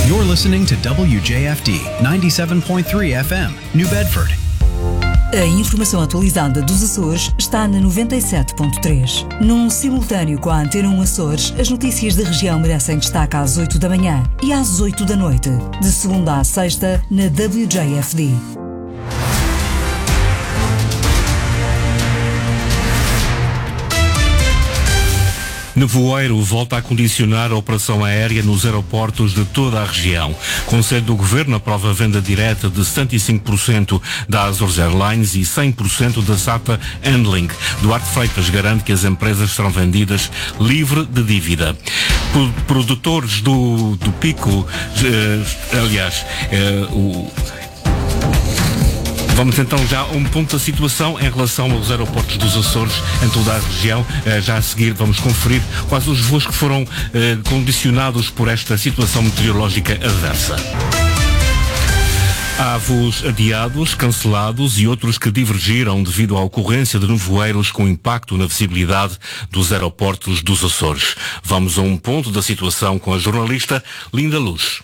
You're listening to WJFD 97.3 FM, New Bedford. A informação atualizada dos Açores está na 97.3. Num simultâneo com a Antena 1 Açores, as notícias da região merecem destaque às 8 da manhã e às 8 da noite, de segunda à sexta, na WJFD. Nevoeiro volta a condicionar a operação aérea nos aeroportos de toda a região. Conselho do Governo aprova a venda direta de 75% da Azores Airlines e 100% da SATA Handling. Duarte Freitas garante que as empresas serão vendidas livre de dívida. Produtores do Pico, Vamos então já a um ponto da situação em relação aos aeroportos dos Açores em toda a região. Já a seguir vamos conferir quais os voos que foram condicionados por esta situação meteorológica adversa. Há voos adiados, cancelados e outros que divergiram devido à ocorrência de nevoeiros com impacto na visibilidade dos aeroportos dos Açores. Vamos a um ponto da situação com a jornalista Linda Luz.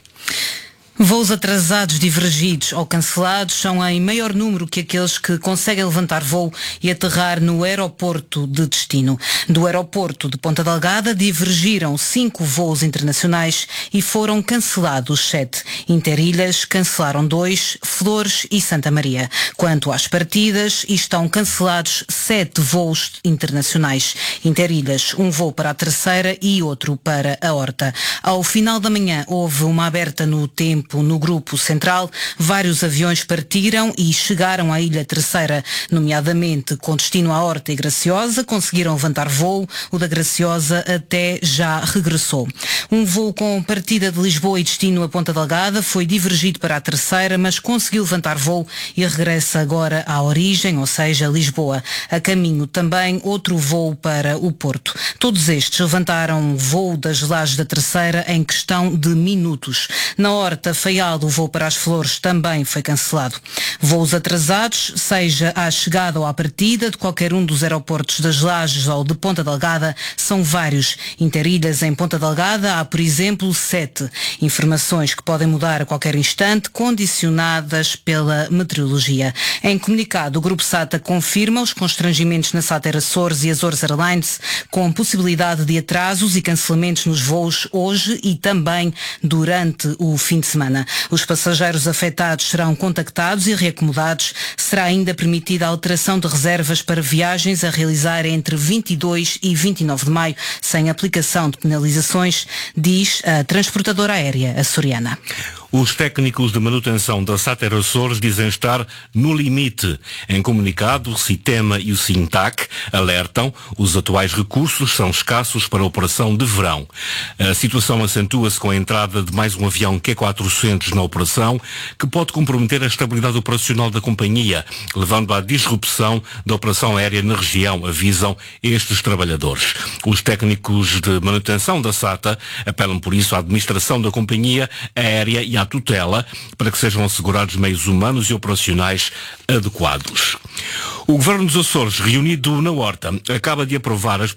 Voos atrasados, divergidos ou cancelados são em maior número que aqueles que conseguem levantar voo e aterrar no aeroporto de destino. Do aeroporto de Ponta Delgada divergiram 5 voos internacionais e foram cancelados 7. Interilhas cancelaram 2, Flores e Santa Maria. Quanto às partidas, estão cancelados 7 voos internacionais. Interilhas, um voo para a Terceira e outro para a Horta. Ao final da manhã houve uma aberta no tempo no Grupo Central. Vários aviões partiram e chegaram à Ilha Terceira, nomeadamente com destino à Horta e Graciosa. Conseguiram levantar voo. O da Graciosa até já regressou. Um voo com partida de Lisboa e destino a Ponta Delgada foi divergido para a Terceira, mas conseguiu levantar voo e regressa agora à origem, ou seja, Lisboa. A caminho também outro voo para o Porto. Todos estes levantaram voo das Lajes da Terceira em questão de minutos. Na Horta, Faial, o voo para as Flores também foi cancelado. Voos atrasados, seja à chegada ou à partida de qualquer um dos aeroportos das Lajes ou de Ponta Delgada, são vários. Interilhas em Ponta Delgada há, por exemplo, 7. Informações que podem mudar a qualquer instante, condicionadas pela meteorologia. Em comunicado, o Grupo SATA confirma os constrangimentos na SATA Açores e Azores Airlines, com possibilidade de atrasos e cancelamentos nos voos hoje e também durante o fim de semana. Os passageiros afetados serão contactados e reacomodados. Será ainda permitida a alteração de reservas para viagens a realizar entre 22 e 29 de maio, sem aplicação de penalizações, diz a transportadora aérea açoriana. Os técnicos de manutenção da SATA Açores dizem estar no limite. Em comunicado, o CITEMA e o SINTAC alertam os atuais recursos são escassos para a operação de verão. A situação acentua-se com a entrada de mais um avião Q400 na operação, que pode comprometer a estabilidade operacional da companhia, levando à disrupção da operação aérea na região, avisam estes trabalhadores. Os técnicos de manutenção da SATA apelam por isso à administração da companhia aérea e à tutela para que sejam assegurados meios humanos e operacionais adequados. O Governo dos Açores, reunido na Horta, acaba de aprovar as